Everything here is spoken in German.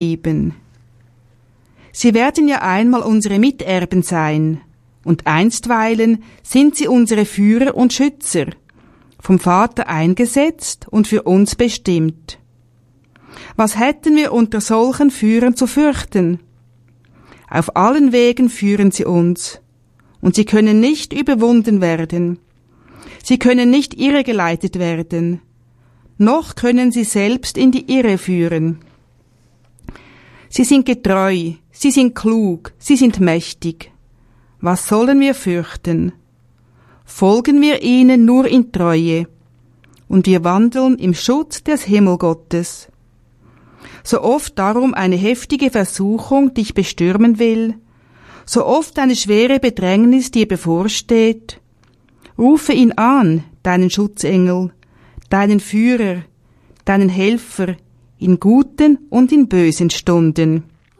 geben. Sie werden ja einmal unsere Miterben sein, und einstweilen sind sie unsere Führer und Schützer, vom Vater eingesetzt und für uns bestimmt. Was hätten wir unter solchen Führern zu fürchten? Auf allen Wegen führen sie uns, und sie können nicht überwunden werden. Sie können nicht irregeleitet werden, noch können sie selbst in die Irre führen. Sie sind getreu, sie sind klug, sie sind mächtig. Was sollen wir fürchten? Folgen wir ihnen nur in Treue, und wir wandeln im Schutz des Himmelgottes. So oft darum eine heftige Versuchung dich bestürmen will, so oft eine schwere Bedrängnis dir bevorsteht, rufe ihn an, deinen Schutzengel, deinen Führer, deinen Helfer, in guten und in bösen Stunden.